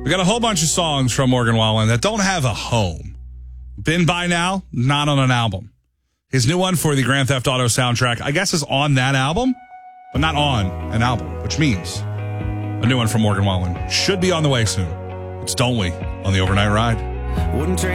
We got a whole bunch of songs from Morgan Wallen that don't have a home. Been by now, not on an album. His new one for the Grand Theft Auto soundtrack, I guess, is on that album, but not on an album, which means a new one from Morgan Wallen should be on the way soon. It's Don't We on the Overnight Ride. Wouldn't trade